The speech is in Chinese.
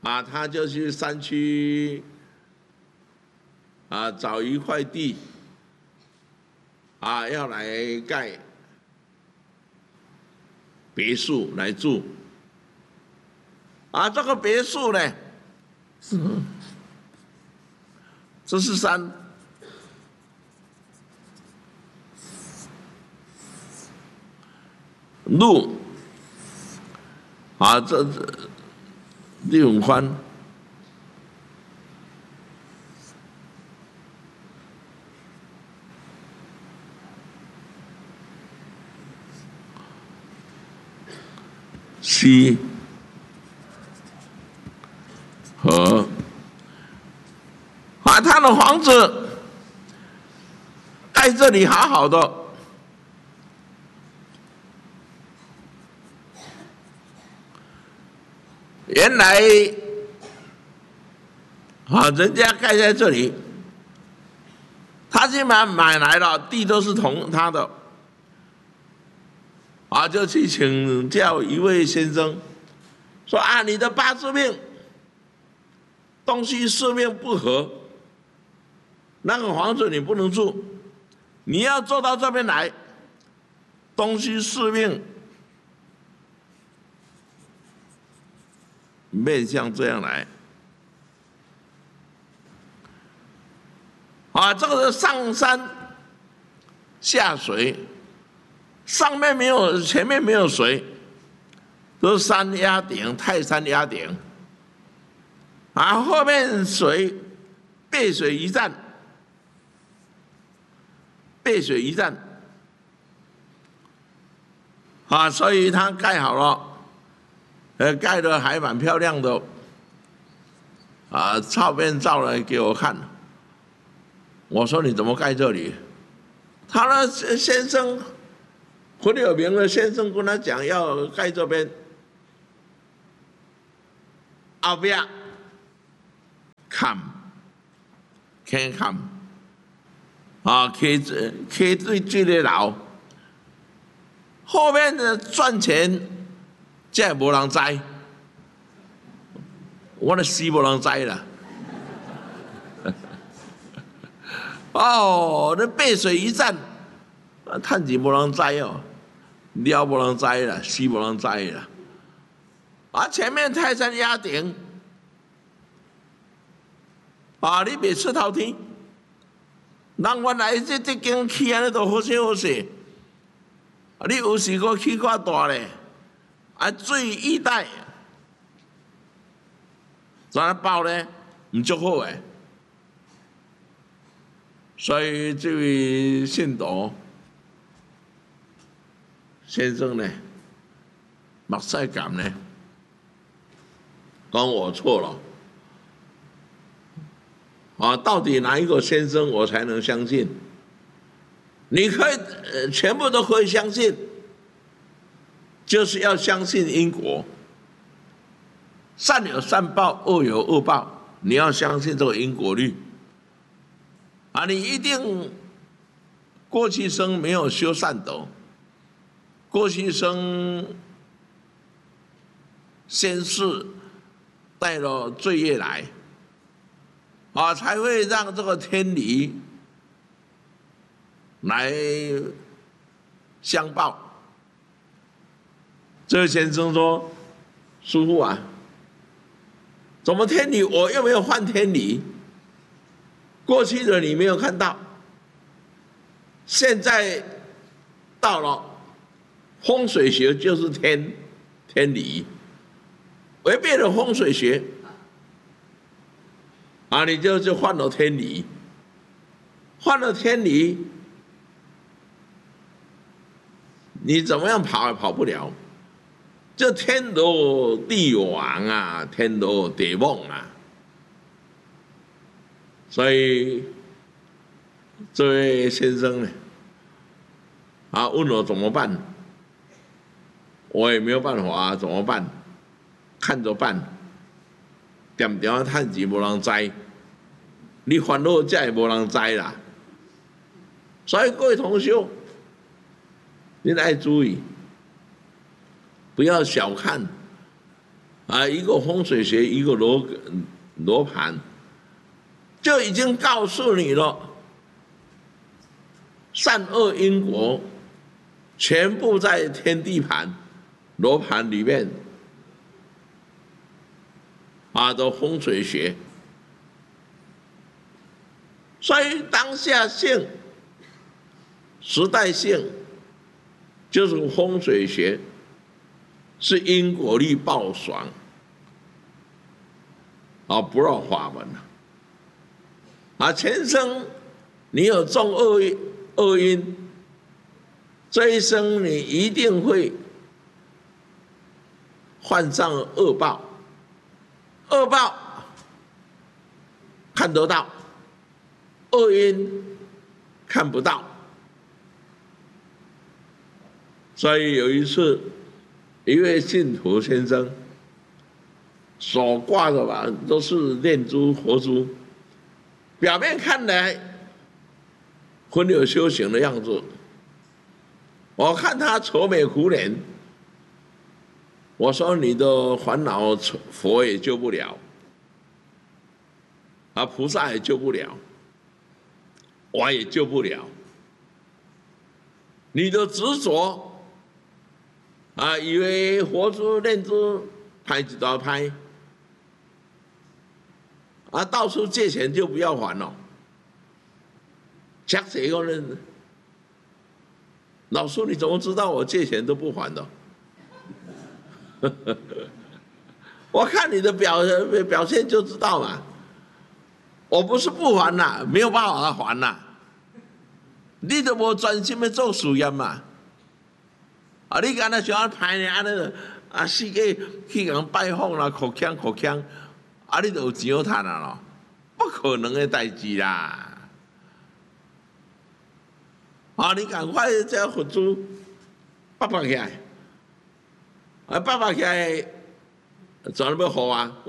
他就去山区找一块地要来盖别墅来住这个别墅呢，这是山，路这地很宽。溪河他的房子盖这里好好的，原来人家盖在这里，他去买来了，地都是他的。就去请教一位先生，说你的八字命东西四命不合，那个房子你不能住，你要坐到这边来，东西四命面向这样来。这个是上山下水。上面没有，前面没有水，都是山压顶，泰山压顶。后面水背水一战，背水一战。所以它盖好了，盖得还蛮漂亮的。照片照来给我看，我说你怎么盖这里？他的先生。很有名的先生跟他讲要盖这边，后边 can't come， 开最的楼，后面的赚钱，这无人知，我的死无人知啦。那背水一战，趁钱无人知哦。了不能栽了，死不能栽了。前面泰山压顶，你别出头天。人原来这间起安尼都好势好势，你有时个起较大咧，水一带，怎啊爆咧？唔足好诶。所以这位信徒。先生呢，目屎感呢，讲我错了，到底哪一个先生我才能相信？你可以全部都可以相信，就是要相信因果，善有善报，恶有恶报，你要相信这个因果律，你一定过去生没有修善德。过去生先世带了罪业来，才会让这个天理来相报。这位先生说：“师父啊，怎么天理我又没有换天理？过去的你没有看到，现在到了。”风水学就是天理，违背了风水学，你就犯了天理，犯了天理，你怎么样跑也跑不了，这天罗地网天罗地网所以这位先生呢，问我怎么办？我也没有办法怎么办？看着办，点点趁钱无人知，你烦恼才会无人知啦。所以各位同修，你要注意，不要小看一个风水学，一个罗盘，就已经告诉你了，善恶因果全部在天地盘、罗盘里面的风水学。所以当下性、时代性就是风水学，是因果力爆爽不绕法门前生你有种恶因，这一生你一定会患上恶报，恶报看得到，恶因看不到。所以有一次，一位信徒先生手挂的吧，都是念珠、佛珠，表面看来很有修行的样子。我看他愁眉苦脸，我说你的烦恼佛也救不了，菩萨也救不了，我也救不了。你的执着以为佛珠念珠拍一大拍，到处借钱就不要还了。讲这个人，老师你怎么知道我借钱都不还的？我看你的表现就知道嘛。我不是不还啦，没有办法还啦。你都无专心的做事业嘛。你敢若想歹呢？安尼世界去人拜访啦，哭腔，你就有钱好赚啊咯？不可能的代志啦！你赶快这佛珠拔起来，拔起来，怎么要好啊？